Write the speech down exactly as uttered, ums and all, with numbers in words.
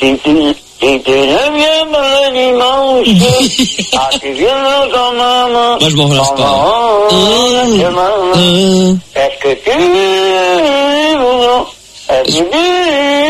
Si tu, si tu ne viens pas le dimanche, ah, tu viendras quand même. Moi, je m'en relâche pas. Est-ce que tu... Est-ce que tu...